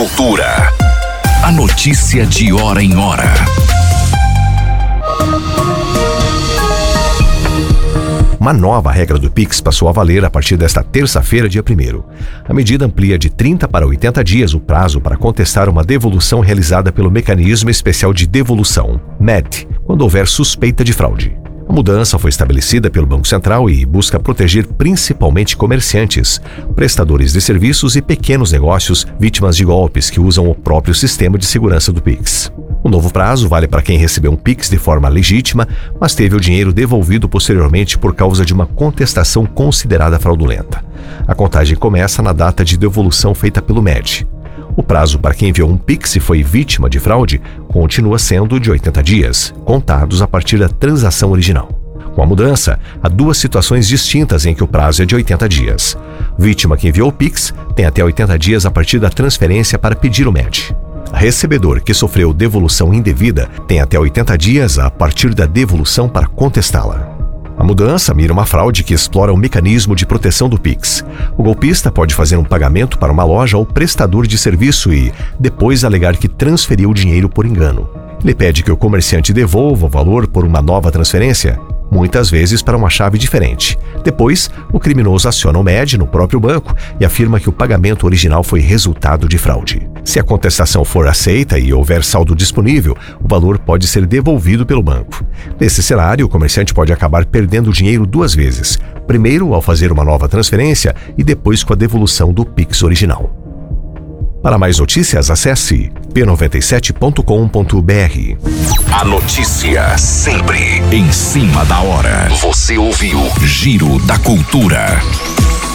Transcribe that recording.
Cultura. A notícia de hora em hora. Uma nova regra do Pix passou a valer a partir desta terça-feira, dia 1º. A medida amplia de 30 para 80 dias o prazo para contestar uma devolução realizada pelo Mecanismo Especial de Devolução, MED, quando houver suspeita de fraude. A mudança foi estabelecida pelo Banco Central e busca proteger principalmente comerciantes, prestadores de serviços e pequenos negócios vítimas de golpes que usam o próprio sistema de segurança do Pix. O novo prazo vale para quem recebeu um Pix de forma legítima, mas teve o dinheiro devolvido posteriormente por causa de uma contestação considerada fraudulenta. A contagem começa na data de devolução feita pelo MED. O prazo para quem enviou um Pix e foi vítima de fraude continua sendo de 80 dias, contados a partir da transação original. Com a mudança, há duas situações distintas em que o prazo é de 80 dias. Vítima que enviou o Pix tem até 80 dias a partir da transferência para pedir o MED. Recebedor que sofreu devolução indevida tem até 80 dias a partir da devolução para contestá-la. A mudança mira uma fraude que explora o mecanismo de proteção do Pix. O golpista pode fazer um pagamento para uma loja ou prestador de serviço e, depois, alegar que transferiu o dinheiro por engano. Ele pede que o comerciante devolva o valor por uma nova transferência, muitas vezes para uma chave diferente. Depois, o criminoso aciona o MED no próprio banco e afirma que o pagamento original foi resultado de fraude. Se a contestação for aceita e houver saldo disponível, o valor pode ser devolvido pelo banco. Nesse cenário, o comerciante pode acabar perdendo o dinheiro duas vezes. Primeiro, ao fazer uma nova transferência e depois com a devolução do Pix original. Para mais notícias, acesse p97.com.br. A notícia sempre em cima da hora. Você ouviu Giro da Cultura.